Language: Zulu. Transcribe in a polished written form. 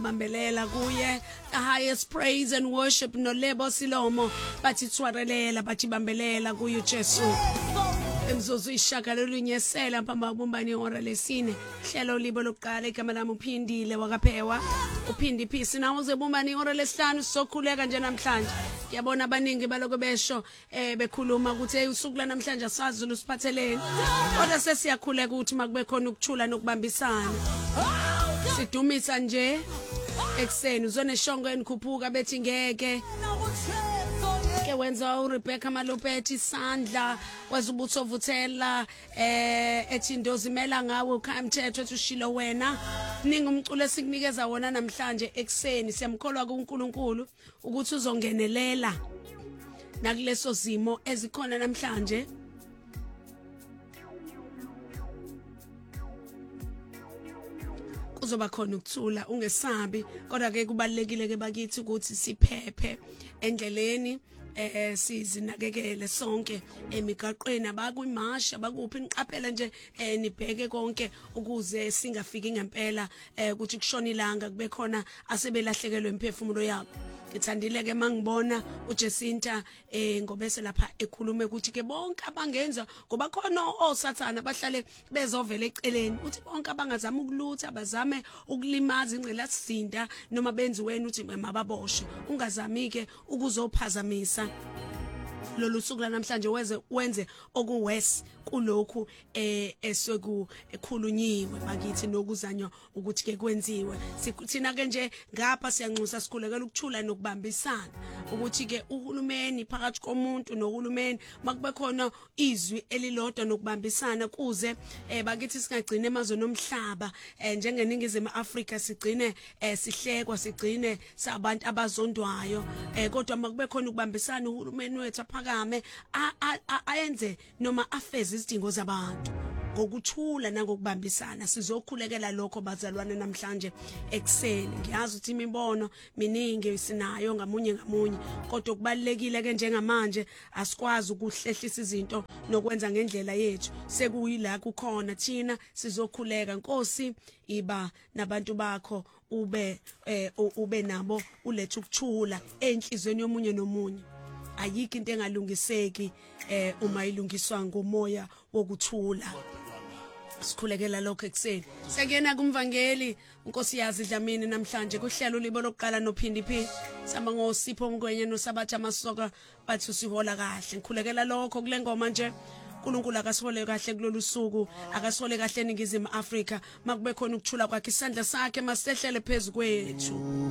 bambelela kuye the highest praise and worship nolebo silomo bathi thwarelela bathi bambelela kuye Jesu emzuzu ishagalolunye sela phamba bumbani ihora lesine hlelo libo lokuqala igama lami uphindile wakaphewa uphindi peace nawo uzebumbani ihora lesihlanu sokhuleka nje namhlanje ngiyabona abaningi baloko besho bekhuluma ukuthi usuku la namhlanje asazulu siphatheleni kodwa sesiyakhuleka ukuthi makube khona ukuthula nokubambisana sidumisa nje ekseni uzone shongo enikhuphuka bethi ngeke ke wenza uRebecca Malopeti isandla wazubutho vuthela ethi ndozimela ngawe ukhamthetho ethi ushilo wena ningi umculo esikunikeza wona namhlanje ekseni siyamkholwa kuNkulunkulu ukuthi uzongenelela nakuleso zimo ezikhona namhlanje kuzoba khona ukuthula ungesabi kodwa ke kubalekile ke bakithi ukuthi siphephe endleleni sizinakekele sonke emigaqweni abakwimasha bakuphi niqaphela nje nibheke konke ukuze singafiki ngempela ukuthi kushona ilanga kube khona asebelahlekelwe imphefumulo yabo ngithandile ke mangibona uJesinta ngobese lapha ekhulume ukuthi ke bonke abangenza ngoba khona osathana bahlale bezovela eceleni uthi bonke abangazama ukulutha abazame ukulimaza ingcelasinda noma benzi wena uthi mababoshwe ungazami ke ukuzophazamisa lolu suku namhlanje wenze okuwes kulokhu eseku ekhulunyiwe bakithi nokuzanywa ukuthi ke kwenziwe sikuthina ke nje ngapha siyanxusa sikhulekela ukuthula nokubambisana ukuthi ke uhulumeni phakathi komuntu nohulumeni makube khona izwi elilodwa nokubambisana kuze bakithi singagcina emazweni omhlaba njengeningizimu Afrika sigcine sihlekwa sigcine sabantu abazondwayo kodwa makube khona ukubambisana uhulumeni wethu phakame ayenze noma afeze izidingo zabantu ngokuthula nangokubambisana sizokhulekela lokho bazalwane namhlanje ekseni ngiyazi ukuthi imibono miningi sinayo ngamunye kodwa kubalekile ke njengamanje asikwazi ukuhlehlisa izinto nokwenza ngendlela yethu sekuyila kukhona thina sizokhuleka Nkosi iba nabantu bakho ube nabo ulethe ukuthula enhlizweni yomunye nomunye ayikho into engalungiseki uma ilungiswa ngomoya wokuthula sikhulekela lokho ekseni sekena kumvangeli unkosiyazi Dlamini namhlanje kuhlelo libo lokuqala nophindi phi samba ngoSipho Mngwenye noSabatha Masoka bathi sihola kahle ngikhulekela lokho kule ngoma nje uNkulunkulu akasihole kahle kulolu suku akasihole kahle eningizimu Afrika makube khona ukuthula kwakhe isandla sakhe masihlele phezu kwethu